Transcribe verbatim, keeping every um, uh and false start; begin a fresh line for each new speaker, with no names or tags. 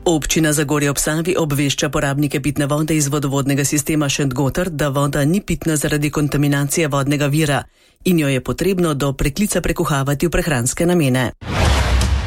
Občina Zagorje ob Savi obvešča porabnike pitne vode iz vodovodnega sistema Šentgoter, da voda ni pitna zaradi kontaminacije vodnega vira in jo je potrebno do preklica prekuhavati v prehranske namene.